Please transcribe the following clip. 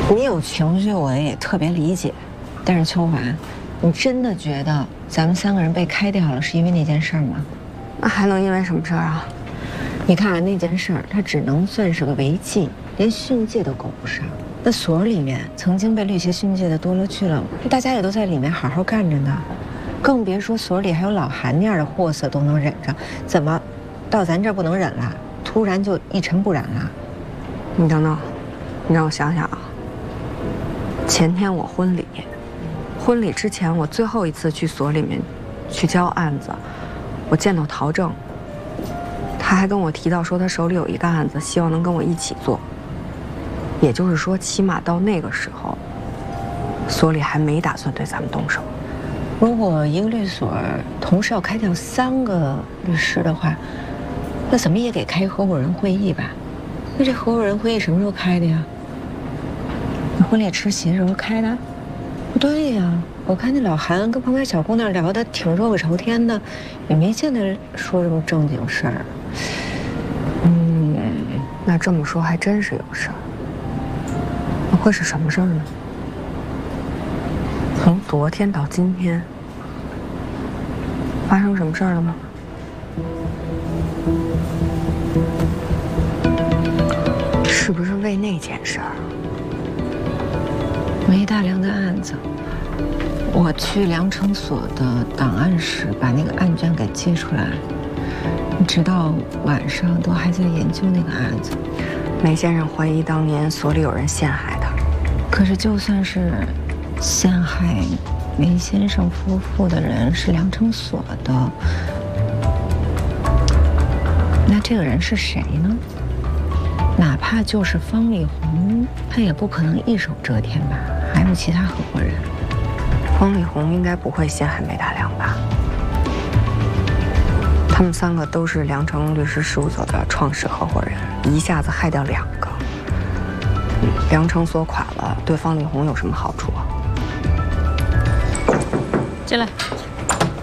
你有情绪，我也特别理解。但是秋华，你真的觉得咱们3个人被开掉了，是因为那件事吗？ 那还能因为什么事儿啊？ 你看那件事儿，它只能算是个违纪，连训诫都够不上。那所里面曾经被律协训诫的多了去了，大家也都在里面好好干着呢，更别说所里还有老韩那样的货色都能忍着，怎么到咱这儿不能忍了？突然就一尘不染了？ 你等等，你让我想想啊。前天我婚礼之前我最后一次去所里面去交案子，我见到陶正，他还跟我提到说他手里有一个案子，希望能跟我一起做。也就是说，起码到那个时候，所里还没打算对咱们动手。 如果一个律所同时要开掉3个律师的话，那怎么也得开合伙人会议吧？那这合伙人会议什么时候开的呀？那婚礼吃席时候开的？不对呀，我看那老韩跟旁边小姑娘聊得挺热火朝天的，也没见他说什么正经事儿。 那这么说还真是有事儿。那会是什么事儿呢？从昨天到今天，发生什么事儿了吗？是不是为那件事儿？ 梅大良的案子，我去良城所的档案室把那个案卷给接出来，直到晚上都还在研究那个案子。 梅先生怀疑当年所里有人陷害他， 可是就算是陷害梅先生夫妇的人是良城所的，那这个人是谁呢？哪怕就是方力宏，他也不可能一手遮天吧？还有其他合伙人。 方力宏应该不会陷害梅大良吧？他们3个都是良城律师事务所的创始合伙人，一下子害掉2个。良城所垮了，对方力宏有什么好处啊？ 进来。